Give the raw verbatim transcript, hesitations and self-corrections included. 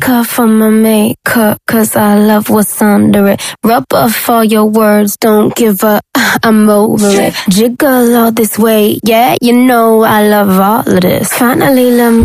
vodka for my makeup, cause I love what's under it. Rub off all your words, don't give up, I'm over it. Jiggle all this way, yeah, you know I love all of this. Finally, let me